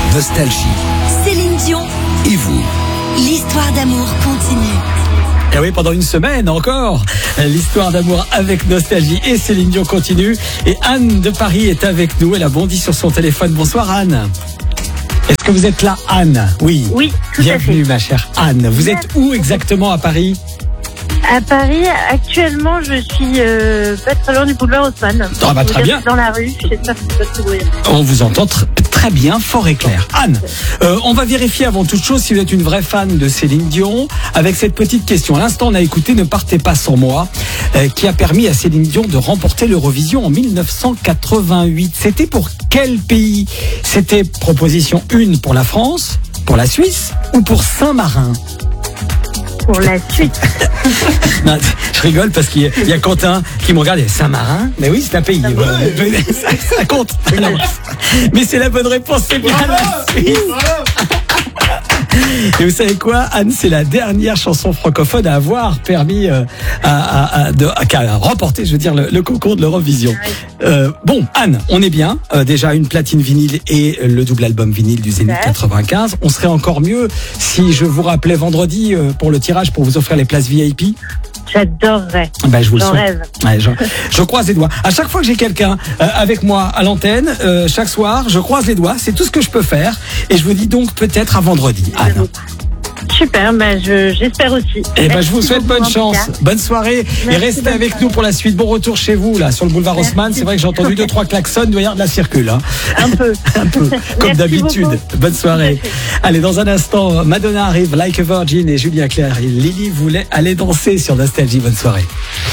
Nostalgie. Céline Dion. Et vous? L'histoire d'amour continue. Et oui, pendant une semaine encore, l'histoire d'amour avec Nostalgie et Céline Dion continue. Et Anne de Paris est avec nous. Elle a bondi sur son téléphone. Bonsoir Anne. Est-ce que vous êtes là, Anne? Oui. Oui, tout Bienvenue à fait. ma chère Anne. Vous êtes où exactement à Paris? À Paris, actuellement, je suis pas très loin du boulevard Haussmann. Ah bah, très bien. Dans la rue, j'espère que c'est pas trop bruyant. On vous entend très bien, fort et clair. Anne, on va vérifier avant toute chose si vous êtes une vraie fan de Céline Dion avec cette petite question. À l'instant, on a écouté Ne partez pas sans moi, qui a permis à Céline Dion de remporter l'Eurovision en 1988. C'était pour quel pays? C'était proposition 1 pour la France, pour la Suisse ou pour Saint-Marin? Pour la suite. Non, je rigole parce qu'il y a Quentin qui me regarde. Saint-Marin? Mais oui, c'est un pays. Ça compte. Non. Mais c'est la bonne réponse, c'est bien la Suisse. Et vous savez quoi, Anne, c'est la dernière chanson francophone à avoir permis à remporter, je veux dire, le concours de l'Eurovision. Bon, Anne, on est bien. Déjà une platine vinyle et le double album vinyle du Zénith 95. On serait encore mieux si je vous rappelais vendredi pour le tirage pour vous offrir les places VIP. J'adorerais. Ben, je vous le J'en souhaite. rêve. Ouais, je croise les doigts. À chaque fois que j'ai quelqu'un avec moi à l'antenne, chaque soir, je croise les doigts. C'est tout ce que je peux faire. Et je vous dis donc peut-être à vendredi, Anne. Super, j'espère aussi. Et ben, je vous Merci souhaite beaucoup, bonne en chance, tout cas. bonne soirée. Merci, et restez bonne avec soirée. nous pour la suite. Bon retour chez vous, là, sur le boulevard Merci. Haussmann. C'est vrai que j'ai entendu 2-3 klaxons. Il doit y avoir de la circule, hein. Un peu. Un peu, comme Merci d'habitude. beaucoup. Bonne soirée. Allez, dans un instant, Madonna arrive, Like a Virgin, et Julien Clerc et Lily voulaient aller danser sur Nostalgie. Bonne soirée.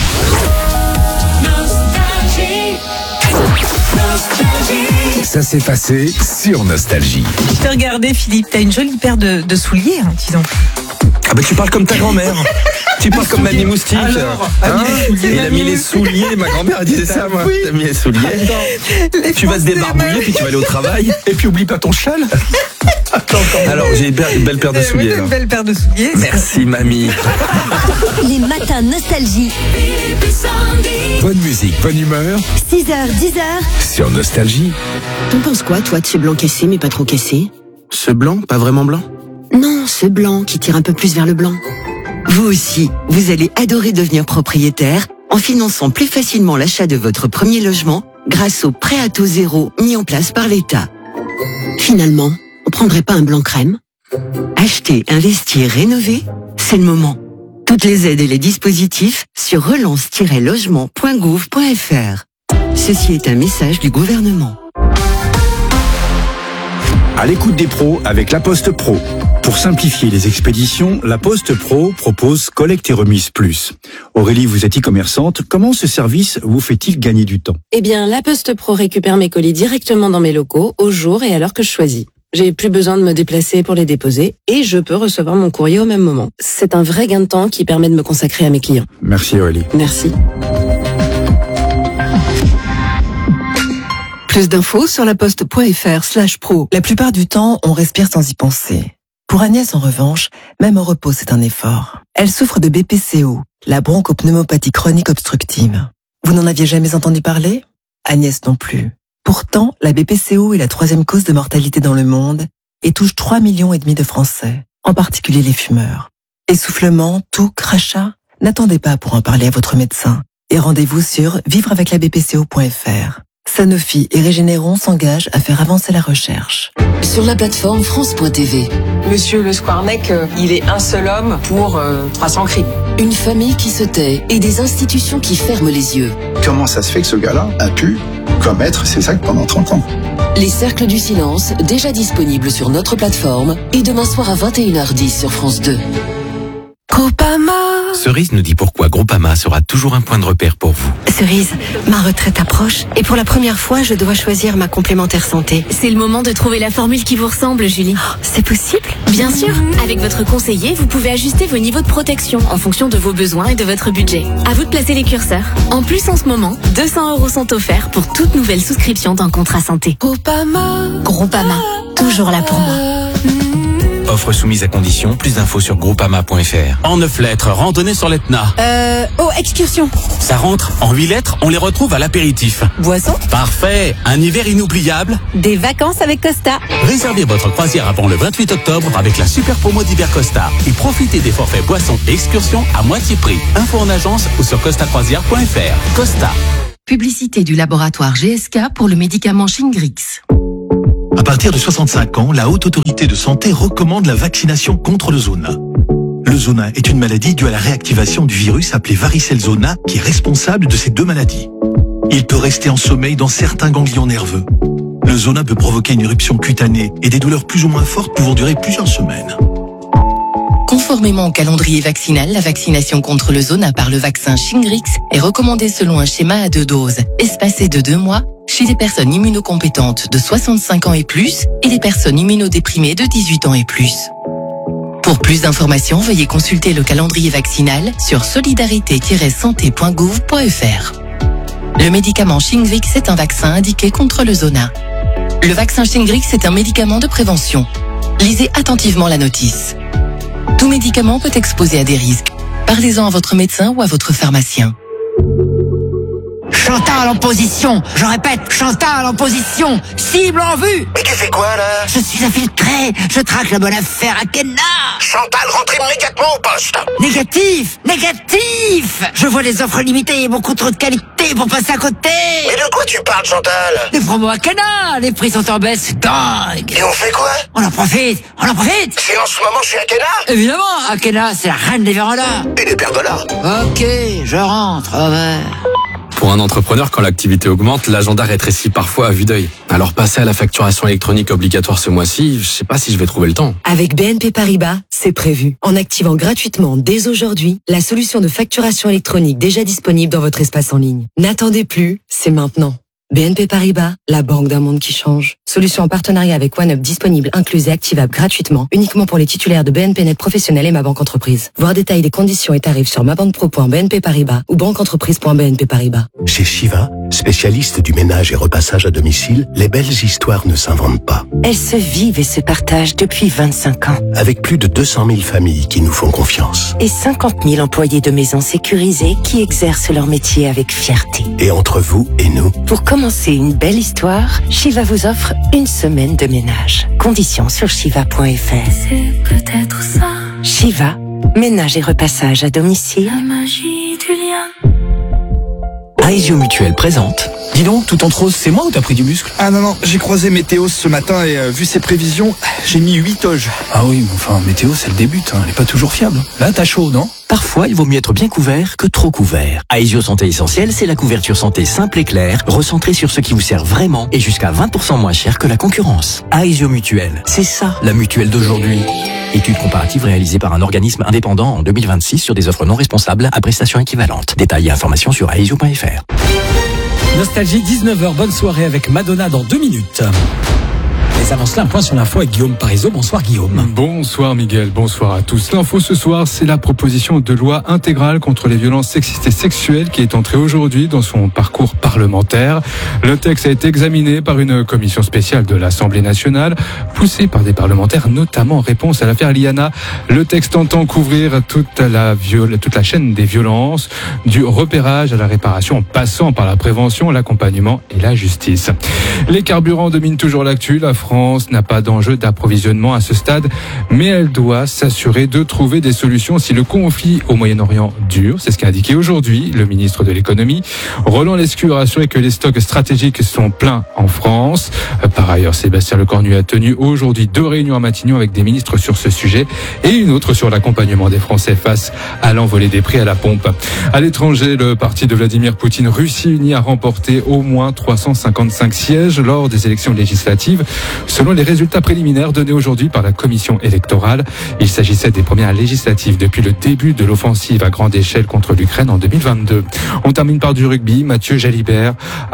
Ça s'est passé sur Nostalgie. Je t'ai regardé, Philippe, t'as une jolie paire de souliers, hein, dis donc. Ah bah tu parles comme ta grand-mère. Tu parles comme Mamie Moustique. Alors, Il a mis les souliers. Ma grand-mère disait ça, moi. T'as mis les souliers. Tu vas te débarbouiller, puis tu vas aller au travail. Et puis oublie pas ton châle. Alors j'ai une belle paire de souliers. T'as là. une belle paire de souliers. Merci mamie. Les matins Nostalgie. Bonne musique, bonne humeur 6h, 10h. sur Nostalgie. T'en penses quoi, toi, de ce blanc cassé, mais pas trop cassé? Ce blanc, pas vraiment blanc? Non, ce blanc qui tire un peu plus vers le blanc. Vous aussi, vous allez adorer devenir propriétaire en finançant plus facilement l'achat de votre premier logement grâce au prêt à taux zéro mis en place par l'État. Finalement, on prendrait pas un blanc crème? Acheter, investir, rénover, c'est le moment. Toutes les aides et les dispositifs sur relance-logement.gouv.fr. Ceci est un message du gouvernement. À l'écoute des pros avec La Poste Pro. Pour simplifier les expéditions, La Poste Pro propose Collecte et Remise Plus. Aurélie, vous êtes e-commerçante. Comment ce service vous fait-il gagner du temps? Eh bien, La Poste Pro récupère mes colis directement dans mes locaux, au jour et à l'heure que je choisis. J'ai plus besoin de me déplacer pour les déposer et je peux recevoir mon courrier au même moment. C'est un vrai gain de temps qui permet de me consacrer à mes clients. Merci Aurélie. Merci. Plus d'infos sur laposte.fr/pro. La plupart du temps, on respire sans y penser. Pour Agnès, en revanche, même au repos, c'est un effort. Elle souffre de BPCO, la bronchopneumopathie chronique obstructive. Vous n'en aviez jamais entendu parler? Agnès non plus. Pourtant, la BPCO est la 3e cause de mortalité dans le monde et touche 3,5 millions de Français, en particulier les fumeurs. Essoufflement, toux, crachat? N'attendez pas pour en parler à votre médecin et rendez-vous sur vivreaveclabpco.fr. Sanofi et Régénéron s'engagent à faire avancer la recherche. Sur la plateforme France.tv. Monsieur Le Squarnec, il est un seul homme pour 300 crimes. Une famille qui se tait et des institutions qui ferment les yeux. Comment ça se fait que ce gars-là a pu commettre ces actes pendant 30 ans? Les cercles du silence, déjà disponibles sur notre plateforme et demain soir à 21h10 sur France 2. Groupama. Cerise nous dit pourquoi Groupama sera toujours un point de repère pour vous. Cerise, ma retraite approche et pour la première fois, je dois choisir ma complémentaire santé. C'est le moment de trouver la formule qui vous ressemble, Julie. Oh, c'est possible? Bien sûr. Avec votre conseiller, vous pouvez ajuster vos niveaux de protection en fonction de vos besoins et de votre budget. À vous de placer les curseurs. En plus, en ce moment, 200 € sont offerts pour toute nouvelle souscription d'un contrat santé. Groupama. Groupama. Toujours là pour moi. Offre soumise à condition. Plus d'infos sur groupama.fr. En 9 lettres, randonnée sur l'Etna. Excursion. Ça rentre. En 8 lettres, on les retrouve à l'apéritif. Boisson. Parfait. Un hiver inoubliable. Des vacances avec Costa. Réservez votre croisière avant le 28 octobre avec la super promo d'hiver Costa. Et profitez des forfaits boissons et excursions à moitié prix. Info en agence ou sur costacroisière.fr. Costa. Publicité du laboratoire GSK pour le médicament Shingrix. À partir de 65 ans, la Haute Autorité de Santé recommande la vaccination contre le zona. Le zona est une maladie due à la réactivation du virus appelé varicelle zona qui est responsable de ces deux maladies. Il peut rester en sommeil dans certains ganglions nerveux. Le zona peut provoquer une éruption cutanée et des douleurs plus ou moins fortes pouvant durer plusieurs semaines. Conformément au calendrier vaccinal, la vaccination contre le zona par le vaccin Shingrix est recommandée selon un schéma à 2 doses, espacé de 2 mois, chez les personnes immunocompétentes de 65 ans et plus et les personnes immunodéprimées de 18 ans et plus. Pour plus d'informations, veuillez consulter le calendrier vaccinal sur solidarité-santé.gouv.fr. Le médicament Shingrix est un vaccin indiqué contre le zona. Le vaccin Shingrix est un médicament de prévention. Lisez attentivement la notice. Tout médicament peut exposer à des risques. Parlez-en à votre médecin ou à votre pharmacien. Chantal en position. Je répète, Chantal en position. Cible en vue. Mais tu fais quoi, là? Je suis infiltré. Je traque la bonne affaire à Kenna. Chantal, rentre immédiatement au poste. Négatif. Je vois les offres limitées et beaucoup trop de qualité pour passer à côté. Mais de quoi tu parles, Chantal? Les promos à Kenna. Les prix sont en baisse, c'est dingue. Et on fait quoi? On en profite. C'est en ce moment chez Akena? Évidemment, Akena, c'est la reine des vérandas. Et des pergolas. Ok, je rentre, over. Pour un entrepreneur, quand l'activité augmente, l'agenda rétrécit parfois à vue d'œil. Alors passer à la facturation électronique obligatoire ce mois-ci, je sais pas si je vais trouver le temps. Avec BNP Paribas, c'est prévu. En activant gratuitement dès aujourd'hui la solution de facturation électronique déjà disponible dans votre espace en ligne. N'attendez plus, c'est maintenant. BNP Paribas, la banque d'un monde qui change. Solution en partenariat avec OneUp disponible, incluse et activable gratuitement, uniquement pour les titulaires de BNP Net Professionnel et Ma Banque Entreprise. Voir détail des conditions et tarifs sur mabanquepro.bnp Paribas ou banqueentreprise.bnp Paribas. Chez Shiva, spécialiste du ménage et repassage à domicile, les belles histoires ne s'inventent pas. Elles se vivent et se partagent depuis 25 ans. Avec plus de 200 000 familles qui nous font confiance. Et 50 000 employés de maisons sécurisées qui exercent leur métier avec fierté. Et entre vous et nous, pour commencer une belle histoire, Shiva vous offre une semaine de ménage. Conditions sur shiva.fr. C'est peut-être ça. Shiva, ménage et repassage à domicile. La magie du lien. Aesio Mutuel présente. Dis donc, tout en rose, c'est moi ou t'as pris du muscle? Ah non, j'ai croisé Météo ce matin et vu ses prévisions, j'ai mis 8 toges. Ah oui, mais enfin, Météo, c'est le début, elle est pas toujours fiable. Là, t'as chaud, non? Parfois, il vaut mieux être bien couvert que trop couvert. Aesio Santé Essentielle, c'est la couverture santé simple et claire, recentrée sur ce qui vous sert vraiment et jusqu'à 20% moins cher que la concurrence. Aesio Mutuel, c'est ça, la mutuelle d'aujourd'hui. Étude comparative réalisée par un organisme indépendant en 2026 sur des offres non responsables à prestations équivalentes. Détails et informations sur aesio.fr. Nostalgie, 19h, bonne soirée avec Madonna dans 2 minutes. Mais avant cela, un point sur l'info avec Guillaume Parisot. Bonsoir Guillaume. Bonsoir Miguel, bonsoir à tous. L'info ce soir, c'est la proposition de loi intégrale contre les violences sexistes et sexuelles qui est entrée aujourd'hui dans son parcours parlementaire. Le texte a été examiné par une commission spéciale de l'Assemblée nationale, poussée par des parlementaires, notamment en réponse à l'affaire Liana. Le texte entend couvrir toute la chaîne des violences, du repérage à la réparation, en passant par la prévention, l'accompagnement et la justice. Les carburants dominent toujours l'actu. La France n'a pas d'enjeu d'approvisionnement à ce stade, mais elle doit s'assurer de trouver des solutions si le conflit au Moyen-Orient dure. C'est ce qu'a indiqué aujourd'hui le ministre de l'économie. Roland Lescure a assuré que les stocks stratégiques sont pleins en France. Par ailleurs, Sébastien Lecornu a tenu aujourd'hui 2 réunions à Matignon avec des ministres sur ce sujet et une autre sur l'accompagnement des Français face à l'envolée des prix à la pompe. À l'étranger, le parti de Vladimir Poutine, Russie Unie, a remporté au moins 355 sièges lors des élections législatives. Selon les résultats préliminaires donnés aujourd'hui par la commission électorale, il s'agissait des premières législatives depuis le début de l'offensive à grande échelle contre l'Ukraine en 2022. On termine par du rugby. Mathieu Jalibert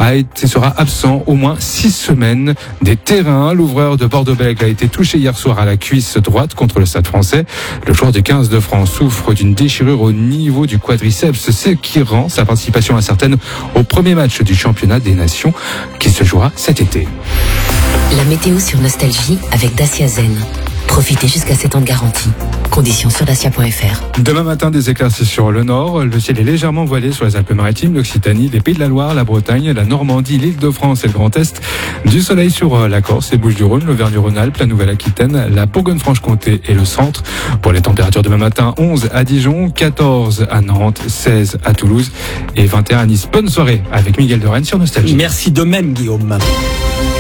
sera absent au moins 6 semaines des terrains. L'ouvreur de Bordeaux-Bègles a été touché hier soir à la cuisse droite contre le Stade français. Le joueur de 15 de France souffre d'une déchirure au niveau du quadriceps, ce qui rend sa participation incertaine au premier match du championnat des nations qui se jouera cet été. La météo sur Nostalgie avec Dacia Zen. Profitez jusqu'à 7 ans de garantie. Conditions sur dacia.fr. Demain matin, des éclaircies sur le nord. Le ciel est légèrement voilé sur les Alpes-Maritimes, l'Occitanie, les Pays de la Loire, la Bretagne, la Normandie, l'Île-de-France et le Grand Est. Du soleil sur la Corse, les Bouches-du-Rhône, l'Auvergne-Rhône-Alpes, la Nouvelle-Aquitaine, la Bourgogne-Franche-Comté et le centre. Pour les températures demain matin, 11 à Dijon, 14 à Nantes, 16 à Toulouse et 21 à Nice. Bonne soirée avec Miguel de Rennes sur Nostalgie. Merci de même, Guillaume.